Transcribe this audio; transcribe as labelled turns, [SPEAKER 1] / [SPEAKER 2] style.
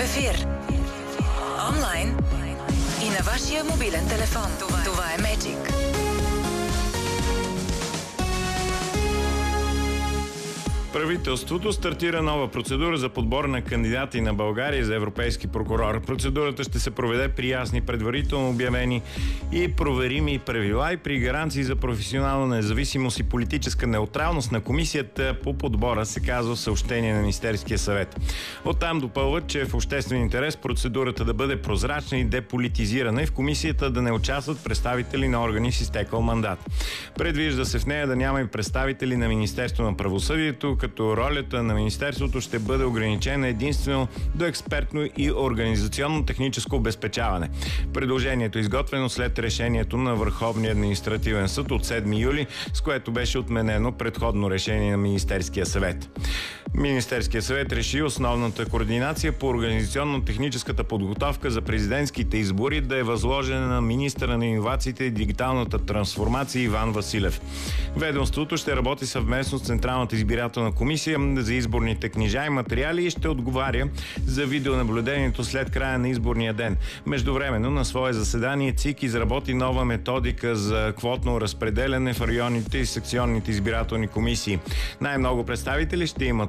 [SPEAKER 1] ефир. Онлайн и на вашия мобилен телефон. Това е Magic.
[SPEAKER 2] Правителството стартира нова процедура за подбор на кандидати на България за европейски прокурор. Процедурата ще се проведе при ясни, предварително обявени и проверими правила и при гаранции за професионална независимост и политическа неутралност на комисията по подбора, се казва в съобщение на Министерския съвет. Оттам допълват, че е в обществен интерес процедурата да бъде прозрачна и деполитизирана и в комисията да не участват представители на органи с изтекъл мандат. Предвижда се в нея да няма и представители на Министерство на правосъдието, като ролята на Министерството ще бъде ограничена единствено до експертно и организационно техническо обезпечаване. Предложението е изготвено след решението на Върховния административен съд от 7 юли, с което беше отменено предходно решение на Министерския съвет. Министерския съвет реши основната координация по организационно-техническата подготовка за президентските избори да е възложена на министъра на иновациите и дигиталната трансформация Иван Василев. Ведомството ще работи съвместно с Централната избирателна комисия за изборните книжа и материали и ще отговаря за видеонаблюдението след края на изборния ден. Междувременно на свое заседание ЦИК изработи нова методика за квотно разпределяне в районните и секционните избирателни комисии. Най-много представители ще имат